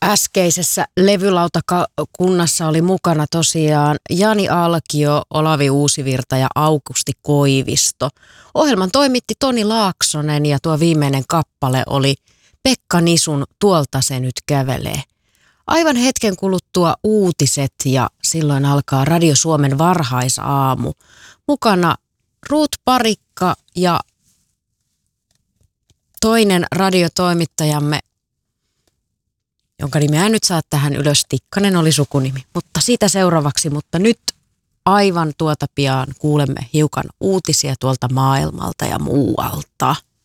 äskeisessä levylautakunnassa oli mukana tosiaan Jani Alkio, Olavi Uusivirta ja Aukusti Koivisto. Ohjelman toimitti Toni Laaksonen ja tuo viimeinen kappale oli Pekka Nisun Tuolta se nyt kävelee. Aivan hetken kuluttua uutiset ja silloin alkaa Radio Suomen varhaisaamu. Mukana Ruut Parikka ja toinen radiotoimittajamme, jonka nimeä nyt saa tähän ylös, Tikkanen oli sukunimi, mutta siitä seuraavaksi, mutta nyt aivan pian kuulemme hiukan uutisia tuolta maailmalta ja muualta.